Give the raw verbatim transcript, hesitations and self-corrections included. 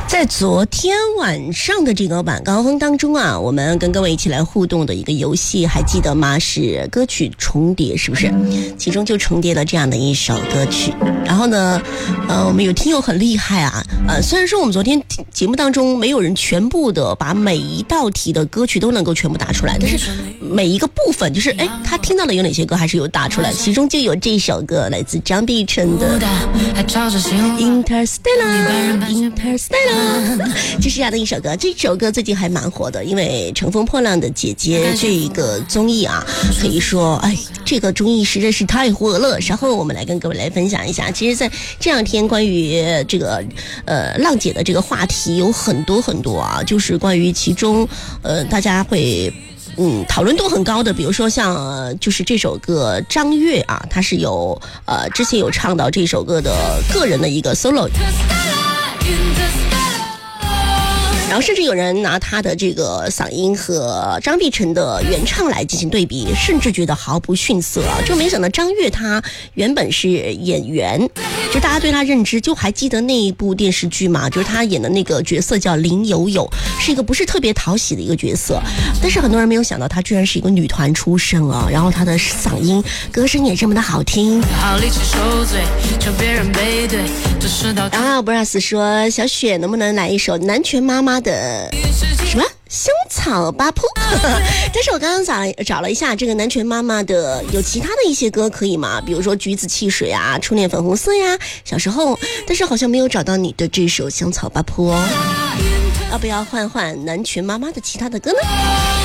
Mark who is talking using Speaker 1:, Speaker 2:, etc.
Speaker 1: 在昨天晚上的这个晚高峰当中啊，我们跟各位一起来互动的一个游戏，还记得吗？是歌曲重叠，是不是？其中就重叠了这样的一首歌曲。然后呢，呃，我们有听友很厉害啊，呃，虽然说我们昨天节目当中没有人全部的把每一道题的歌曲都能够全部打出来，但是每一个部分，就是哎，他听到了有哪些歌还是有打出来，其中就有这首歌，来自张碧晨的 Interstellar。Interstellar， 就是这样的一首歌。这首歌最近还蛮火的，因为乘风破浪的姐姐这个综艺啊，可以说哎，这个综艺实在是太火了。稍后我们来跟各位来分享一下，其实在这两天关于这个呃浪姐的这个话题有很多很多啊，就是关于其中呃大家会嗯，讨论度很高的，比如说像、呃、就是这首歌张悦啊，他是有呃之前有唱到这首歌的个人的一个 solo， 然后甚至有人拿他的这个嗓音和张碧晨的原唱来进行对比，甚至觉得毫不逊色啊！就没想到张悦他原本是演员，就大家对他认知，就还记得那一部电视剧嘛，就是他演的那个角色叫林有有，是一个不是特别讨喜的一个角色，但是很多人没有想到他居然是一个女团出身啊，然后他的嗓音歌声也这么的好听。然后布拉斯说，小雪能不能来一首南拳妈妈的什么香草八铺？但是我刚刚找找了一下这个南拳妈妈的有其他的一些歌可以吗？比如说橘子汽水啊，初恋粉红色呀，小时候，但是好像没有找到你的这首香草八铺哦。要不要换换南拳妈妈的其他的歌呢？